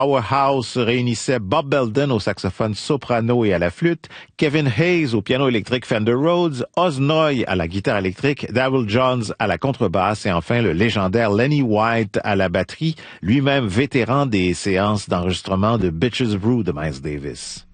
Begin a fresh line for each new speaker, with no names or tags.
Powerhouse réunissait Bob Belden au saxophone soprano et à la flûte, Kevin Hayes au piano électrique Fender Rhodes, Oz Noy à la guitare électrique, Daryl Johns à la contrebasse et enfin le légendaire Lenny White à la batterie, lui-même vétéran des séances d'enregistrement de Bitches Brew de Miles Davis.